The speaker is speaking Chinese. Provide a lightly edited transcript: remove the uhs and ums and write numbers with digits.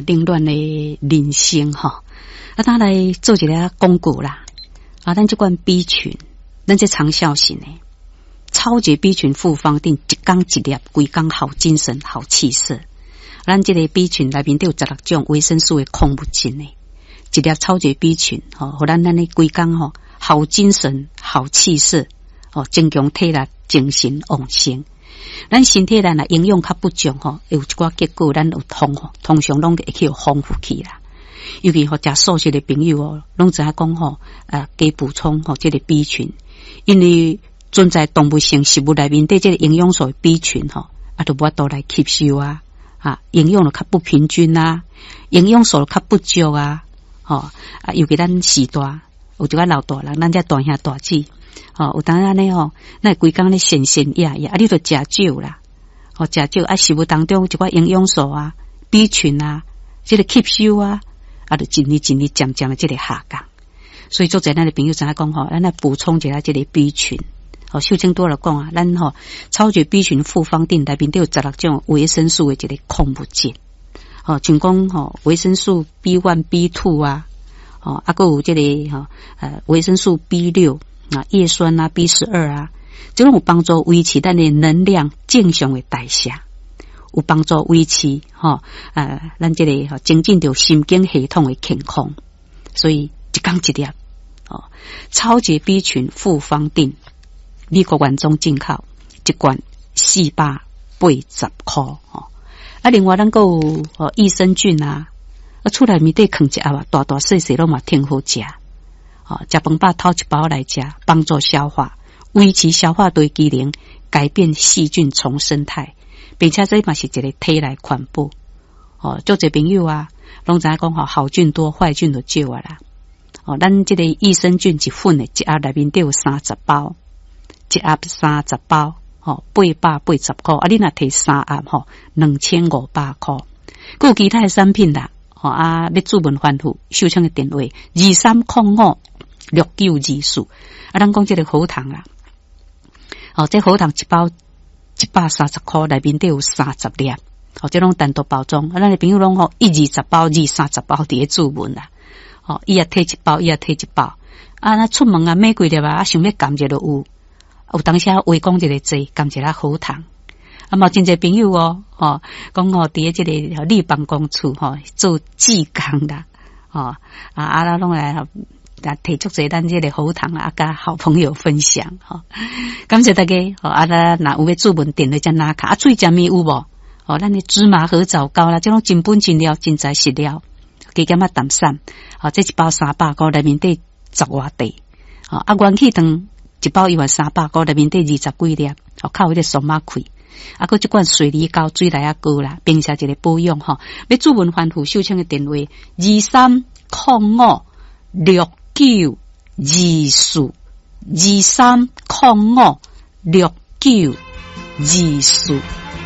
凌乱的人生哈。咱来做一个广告啦。咱这款 B 群，咱这长效型的超级 B 群复方定一缸一粒，规缸好精神好气色。咱这个 B 群内面都有16种维生素的矿物质呢。一粒超级 B 群互咱的规缸好精神好气色增强体力精神旺盛。咱身体内营养较不足有一寡结果咱有通常拢会去丰富起啦。尤其食素食的朋友拢知影讲加补充这个 B 群，因为存在动物性食物内面对这个营养素 B 群就无法度来吸收营养就较不平均营养素较不足尤其咱时代有一个老大人，咱这大兄大姊有当安尼那规工咧神压你就食少啦食少食物当中一寡营养素B 群这个吸收就一日渐渐的这个下降。所以做在咱的朋友知影讲咱来补充一下这个 B 群秀清多了讲咱超级 B 群复方定内面都有16种维生素的这个矿物质像讲维生素 B1、B2 还有这个维生素 B6叶酸B12这种有帮助维持咱的能量正常的代谢，有帮助维持咱这个增进着神经系统的健康。所以一缸一粒超级 B 群复方定美国原装进口一罐480块另外咱还有益生菌出来面底放一盒大大细细拢嘛挺好食吃饭饱偷一包来吃，帮助消化，维持消化道机能，改变细菌丛生态，并且这嘛是一个体内环保做这朋友拢知影讲好菌多坏菌就少啦咱这个益生菌一份的一盒内面都有30包，一盒30包880块你若摕3盒2500块。还有其他的产品啦要注文反复秀清的电话23056924咱讲这个好糖这好糖一包130块内面都有30粒这种单独包装咱的朋友拢120包230包伫咧注文啦伊也摕一包伊也摕一包那出门买几粒想要感觉就有当时话讲一个济感觉好糖嘛真侪朋友讲伫咧这个立办公处做志工啦咱拢来摕足侪咱这个好糖甲好朋友分享感谢大家咱若有要注文电话才拿卡喙食面有无咱的芝麻合枣糕啦这种真本真料真材实料加减淡散这一包300块内面底10外地元气糖一包13000块内面底20几粒靠迄个松马开还这款水梨膏水来膏啦，并且一个保养要注文反复秀清的电话23056924 23056924